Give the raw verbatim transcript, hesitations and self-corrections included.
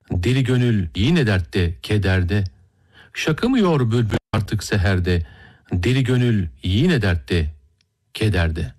Deli gönül yine dertte, kederde. Şakımıyor bülbül artık seherde. Deli gönül yine dertte, kederde.